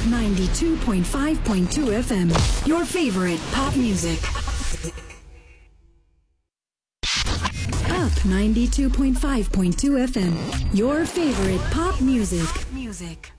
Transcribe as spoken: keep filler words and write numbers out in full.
ninety-two point five point two F M. Your favorite pop music. Up ninety-two point five point two F M. Your favorite pop music. Music.